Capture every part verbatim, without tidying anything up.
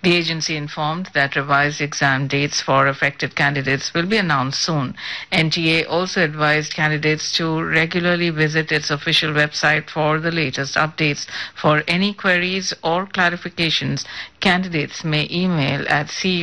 The agency informed that revised exam dates for affected candidates will be announced soon. N T A also advised candidates to regularly visit its official website for the latest updates. For any queries or clarifications, candidates may email at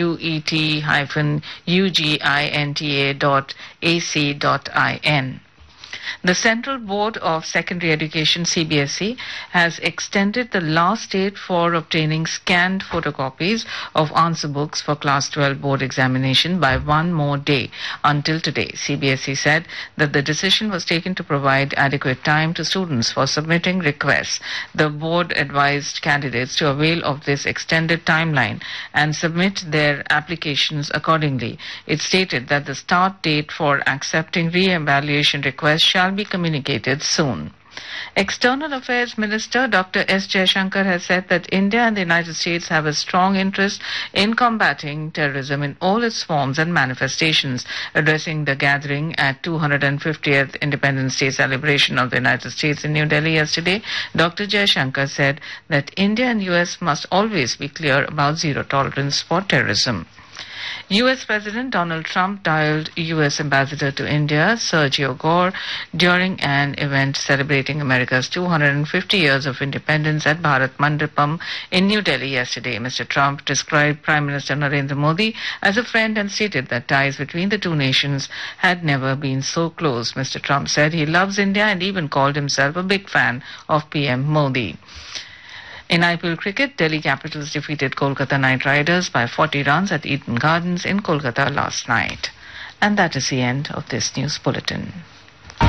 cuet-uginta dot a c dot in. The Central Board of Secondary Education C B S E has extended the last date for obtaining scanned photocopies of answer books for Class twelve board examination by one more day until today. C B S E said that the decision was taken to provide adequate time to students for submitting requests. The board advised candidates to avail of this extended timeline and submit their applications accordingly. It stated that the start date for accepting re-evaluation requests shall be communicated soon. External Affairs Minister Doctor S. Jaishankar has said that India and the United States have a strong interest in combating terrorism in all its forms and manifestations. Addressing the gathering at two hundred fiftieth Independence Day celebration of the United States in New Delhi yesterday, Doctor Jaishankar said that India and U S must always be clear about zero tolerance for terrorism. U S President Donald Trump dialed U S Ambassador to India, Sergio Gore, during an event celebrating America's two hundred fifty years of independence at Bharat Mandapam in New Delhi yesterday. Mister Trump described Prime Minister Narendra Modi as a friend and stated that ties between the two nations had never been so close. Mister Trump said he loves India and even called himself a big fan of P M Modi. In I P L cricket, Delhi Capitals defeated Kolkata Knight Riders by forty runs at Eden Gardens in Kolkata last night. And that is the end of this news bulletin.